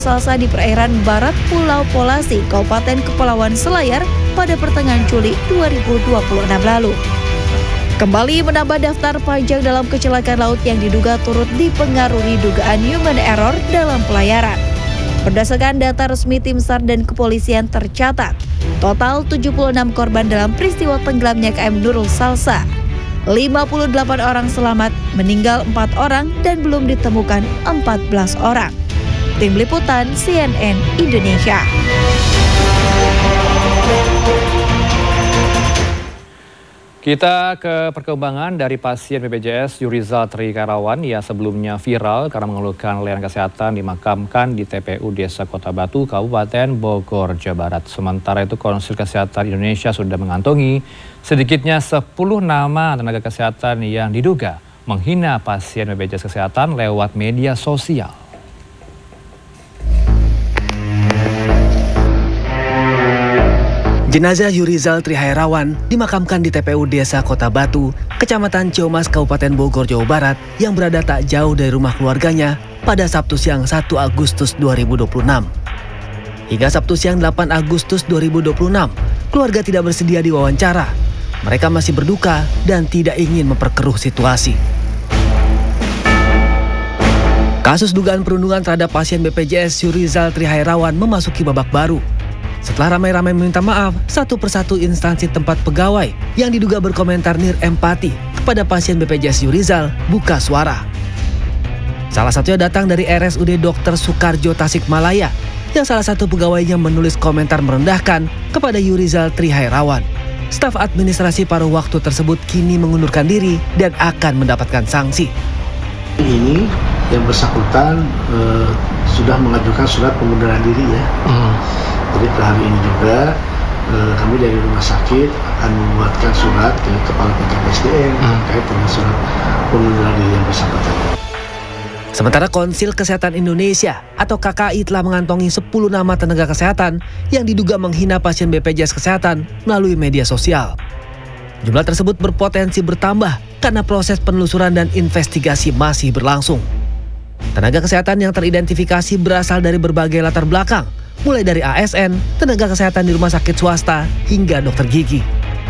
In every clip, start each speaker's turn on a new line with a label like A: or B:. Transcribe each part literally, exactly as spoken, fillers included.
A: Salsa di perairan barat Pulau Polasi, Kabupaten Kepulauan Selayar pada pertengahan Juli dua ribu dua puluh enam lalu. Kembali menambah daftar panjang dalam kecelakaan laut yang diduga turut dipengaruhi dugaan human error dalam pelayaran. Berdasarkan data resmi Tim SAR dan kepolisian tercatat, total tujuh puluh enam korban dalam peristiwa tenggelamnya K M Nurul Salsa. lima puluh delapan orang selamat, meninggal empat orang dan belum ditemukan empat belas orang. Tim Liputan C N N Indonesia.
B: Kita ke perkembangan dari pasien B P J S Yurizal Tri Kairawan yang sebelumnya viral karena mengeluhkan layanan kesehatan dimakamkan di T P U Desa Kota Batu, Kabupaten Bogor, Jawa Barat. Sementara itu Konsil Kesehatan Indonesia sudah mengantongi sedikitnya sepuluh nama tenaga kesehatan yang diduga menghina pasien B P J S Kesehatan lewat media sosial.
C: Jenazah Yurizal Tri Kairawan dimakamkan di T P U Desa Kota Batu, Kecamatan Ciamas, Kabupaten Bogor, Jawa Barat yang berada tak jauh dari rumah keluarganya pada Sabtu siang satu Agustus dua ribu dua puluh enam. Hingga Sabtu siang delapan Agustus dua ribu dua puluh enam, keluarga tidak bersedia diwawancara. Mereka masih berduka dan tidak ingin memperkeruh situasi. Kasus dugaan perundungan terhadap pasien B P J S Yurizal Tri Kairawan memasuki babak baru. Setelah ramai-ramai meminta maaf, satu persatu instansi tempat pegawai yang diduga berkomentar nirempati kepada pasien B P J S Yurizal buka suara. Salah satunya datang dari R S U D Dokter Soekarjo Tasikmalaya, yang salah satu pegawainya menulis komentar merendahkan kepada Yurizal Tri Kairawan. Staf administrasi paruh waktu tersebut kini mengundurkan diri dan akan mendapatkan sanksi.
D: Ini yang bersangkutan eh, sudah mengajukan surat pengunduran diri ya. Hmm. Jadi per hari ini juga eh, kami dari rumah sakit akan membuatkan surat ke Kepala Tingkat S D M hmm. terkait dengan surat pengunduran diri yang bersangkutan.
C: Sementara Konsil Kesehatan Indonesia atau K K I telah mengantongi sepuluh nama tenaga kesehatan yang diduga menghina pasien B P J S Kesehatan melalui media sosial. Jumlah tersebut berpotensi bertambah karena proses penelusuran dan investigasi masih berlangsung. Tenaga kesehatan yang teridentifikasi berasal dari berbagai latar belakang, mulai dari A S N, tenaga kesehatan di rumah sakit swasta, hingga dokter gigi.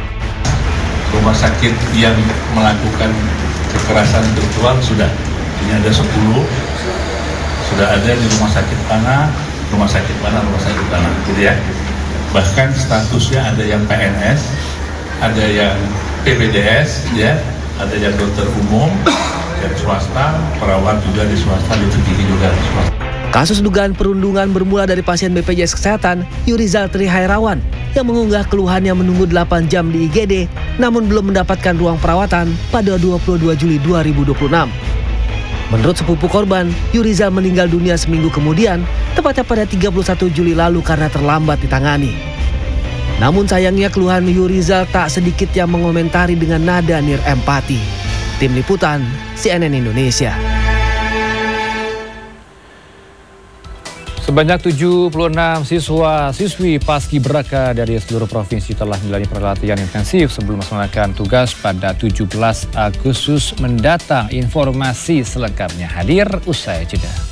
E: Rumah sakit yang melakukan kekerasan seksual sudah, ini ada sepuluh, sudah ada di rumah sakit mana, rumah sakit mana, rumah sakit mana, gitu ya. Bahkan statusnya ada yang P N S, ada yang P P D S, ya, ada yang dokter umum, yang swasta, perawat juga di swasta, dokter gigi juga di swasta.
C: Kasus dugaan perundungan bermula dari pasien B P J S Kesehatan Yurizal Tri Kairawan yang mengunggah keluhannya menunggu delapan jam di I G D namun belum mendapatkan ruang perawatan pada dua puluh dua Juli dua ribu dua puluh enam. Menurut sepupu korban, Yurizal meninggal dunia seminggu kemudian, tepatnya pada tiga puluh satu Juli lalu karena terlambat ditangani. Namun sayangnya keluhan Yurizal tak sedikit yang mengomentari dengan nada nirempati. Tim Liputan C N N Indonesia.
B: Sebanyak tujuh puluh enam siswa-siswi Paskibraka dari seluruh provinsi telah menjalani pelatihan intensif sebelum melaksanakan tugas pada tujuh belas Agustus mendatang. Informasi selengkapnya hadir usai jeda.